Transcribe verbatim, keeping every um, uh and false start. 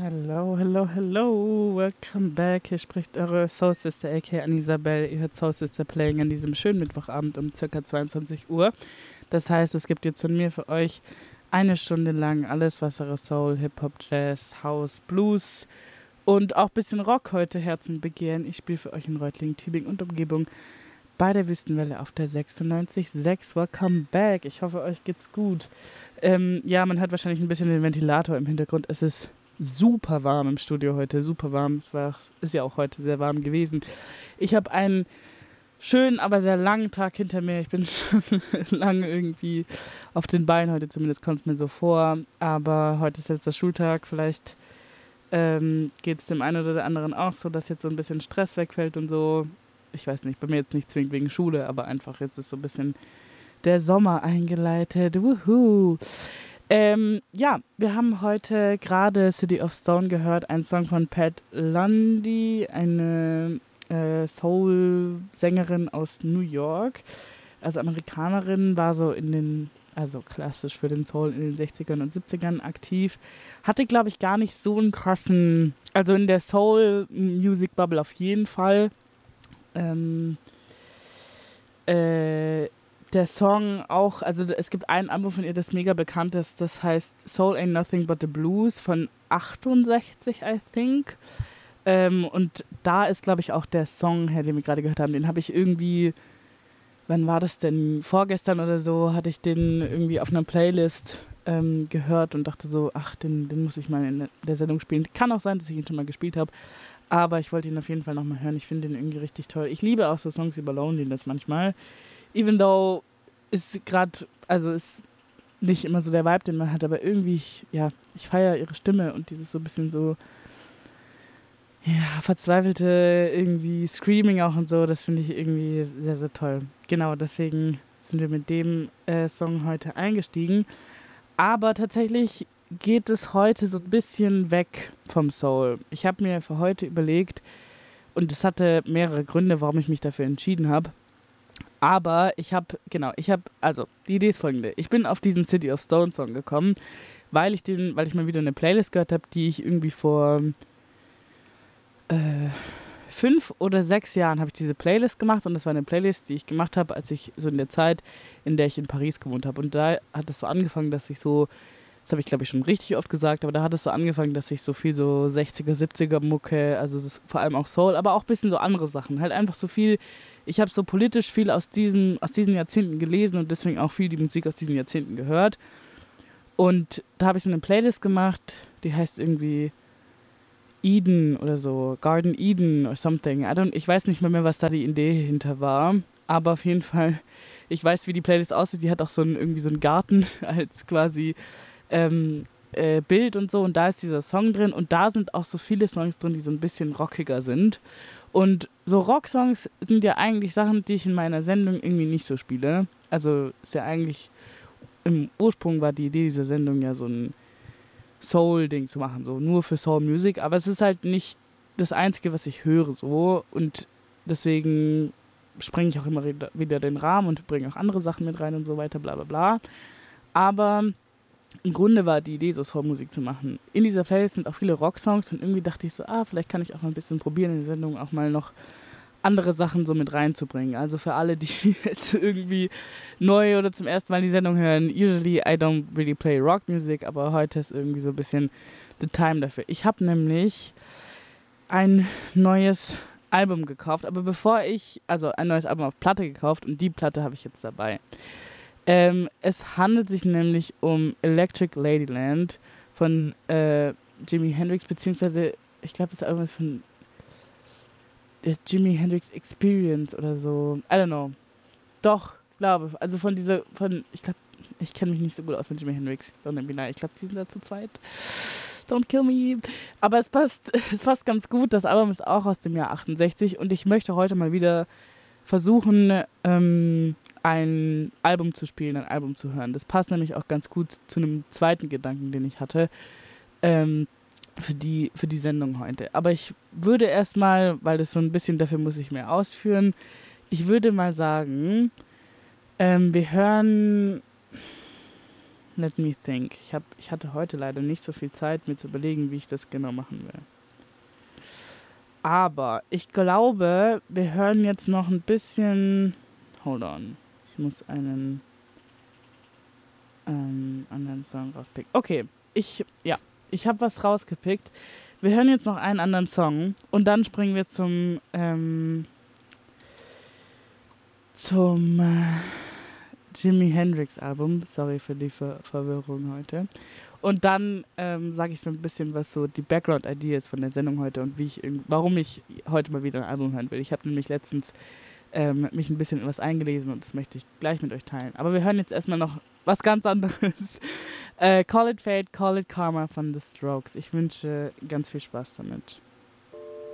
Hello, hello, hello. Welcome back. Hier spricht eure Soul Sister, aka Anisabel. Ihr hört Soul Sister Playing an diesem schönen Mittwochabend um circa zweiundzwanzig Uhr. Das heißt, es gibt jetzt von mir für euch eine Stunde lang alles, was eure Soul, Hip-Hop, Jazz, House, Blues und auch ein bisschen Rock heute Herzen begehren. Ich spiele für euch in Reutlingen, Tübingen und Umgebung bei der Wüstenwelle auf der sechsundneunzig Komma sechs. Welcome back. Ich hoffe, euch geht's gut. Ähm, ja, man hört wahrscheinlich ein bisschen den Ventilator im Hintergrund. Es ist super warm im Studio heute, super warm. Es war, ist ja auch heute sehr warm gewesen. Ich habe einen schönen, aber sehr langen Tag hinter mir. Ich bin schon lange irgendwie auf den Beinen heute, zumindest kommt es mir so vor. Aber heute ist jetzt der Schultag. Vielleicht ähm, geht es dem einen oder anderen auch so, dass jetzt so ein bisschen Stress wegfällt und so. Ich weiß nicht, bei mir jetzt nicht zwingend wegen Schule, aber einfach jetzt ist so ein bisschen der Sommer eingeleitet. Wuhu! Ähm, ja, wir haben heute gerade City of Stone gehört, ein Song von Pat Lundy, eine äh, Soul-Sängerin aus New York, also Amerikanerin, war so in den, also klassisch für den Soul in den sechzigern und siebzigern aktiv, hatte, glaube ich, gar nicht so einen krassen, also in der Soul-Music-Bubble auf jeden Fall, ähm, äh, der Song auch, also es gibt ein Album von ihr, das mega bekannt ist, das heißt Soul Ain't Nothing But The Blues von achtundsechzig, I think. Ähm, und da ist, glaube ich, auch der Song her, den wir gerade gehört haben. Den habe ich irgendwie, wann war das denn? Vorgestern oder so, hatte ich den irgendwie auf einer Playlist ähm, gehört und dachte so, ach, den, den muss ich mal in der Sendung spielen. Kann auch sein, dass ich ihn schon mal gespielt habe, aber ich wollte ihn auf jeden Fall nochmal hören. Ich finde den irgendwie richtig toll. Ich liebe auch so Songs über Loneliness manchmal. Even though ist gerade, also ist nicht immer so der Vibe, den man hat, aber irgendwie, ich, ja, ich feiere ihre Stimme und dieses so ein bisschen so, ja, verzweifelte irgendwie Screaming auch und so, das finde ich irgendwie sehr, sehr toll. Genau, deswegen sind wir mit dem äh, Song heute eingestiegen. Aber tatsächlich geht es heute so ein bisschen weg vom Soul. Ich habe mir für heute überlegt, und es hatte mehrere Gründe, warum ich mich dafür entschieden habe. Aber ich habe, genau, ich habe, also die Idee ist folgende. Ich bin auf diesen City of Stone Song gekommen, weil ich den, weil ich mal wieder eine Playlist gehört habe, die ich irgendwie vor äh, fünf oder sechs Jahren habe ich diese Playlist gemacht und das war eine Playlist, die ich gemacht habe, als ich so in der Zeit, in der ich in Paris gewohnt habe. Und da hat es so angefangen, dass ich so, das habe ich glaube ich schon richtig oft gesagt, aber da hat es so angefangen, dass ich so viel so sechziger, siebziger Mucke, also das, vor allem auch Soul, aber auch ein bisschen so andere Sachen, halt einfach so viel. Ich habe so politisch viel aus diesen, aus diesen Jahrzehnten gelesen und deswegen auch viel die Musik aus diesen Jahrzehnten gehört. Und da habe ich so eine Playlist gemacht, die heißt irgendwie Eden oder so, Garden Eden or something. I don't, ich weiß nicht mehr, mehr, was da die Idee hinter war, aber auf jeden Fall, ich weiß, wie die Playlist aussieht. Die hat auch so einen, irgendwie so einen Garten als quasi ähm, äh, Bild und so und da ist dieser Song drin und da sind auch so viele Songs drin, die so ein bisschen rockiger sind. Und so Rocksongs sind ja eigentlich Sachen, die ich in meiner Sendung irgendwie nicht so spiele. Also ist ja eigentlich, im Ursprung war die Idee dieser Sendung ja so ein Soul-Ding zu machen, so nur für Soul-Music. Aber es ist halt nicht das Einzige, was ich höre so. Und deswegen sprenge ich auch immer wieder den Rahmen und bringe auch andere Sachen mit rein und so weiter, bla bla bla. Aber im Grunde war die Idee, so Soul-Musik zu machen. In dieser Playlist sind auch viele Rocksongs und irgendwie dachte ich so, ah, vielleicht kann ich auch mal ein bisschen probieren, in der Sendung auch mal noch andere Sachen so mit reinzubringen. Also für alle, die jetzt irgendwie neu oder zum ersten Mal die Sendung hören, usually I don't really play Rock Music, aber heute ist irgendwie so ein bisschen the time dafür. Ich habe nämlich ein neues Album gekauft, aber bevor ich, also ein neues Album auf Platte gekauft und die Platte habe ich jetzt dabei. Ähm, es handelt sich nämlich um Electric Ladyland von äh, Jimi Hendrix, beziehungsweise, ich glaube, das Album ist von der Jimi Hendrix Experience oder so. I don't know. Doch, glaube, also von dieser, von, ich glaube, ich kenne mich nicht so gut aus mit Jimi Hendrix. Don't let me lie. Ich glaube, die sind da zu zweit. Don't kill me. Aber es passt, es passt ganz gut. Das Album ist auch aus dem Jahr achtundsechzig und ich möchte heute mal wieder versuchen, ähm, ein Album zu spielen, ein Album zu hören. Das passt nämlich auch ganz gut zu einem zweiten Gedanken, den ich hatte, ähm, für die, für die Sendung heute. Aber ich würde erstmal, weil das so ein bisschen, dafür muss ich mehr ausführen, ich würde mal sagen, ähm, wir hören Let me think. Ich, hab, ich hatte heute leider nicht so viel Zeit, mir zu überlegen, wie ich das genau machen will. Aber ich glaube, wir hören jetzt noch ein bisschen... Hold on. Ich muss einen ähm, anderen Song rauspicken. Okay, ich, ja, ich habe was rausgepickt. Wir hören jetzt noch einen anderen Song und dann springen wir zum ähm, zum äh, Jimi Hendrix Album. Sorry für die Ver- Verwirrung heute. Und dann ähm, sage ich so ein bisschen, was so die Background-Idee ist von der Sendung heute und wie ich irg- warum ich heute mal wieder ein Album hören will. Ich habe nämlich letztens ähm, mich ein bisschen in was eingelesen und das möchte ich gleich mit euch teilen. Aber wir hören jetzt erstmal noch was ganz anderes. äh, Call It Fate, Call It Karma von The Strokes. Ich wünsche ganz viel Spaß damit.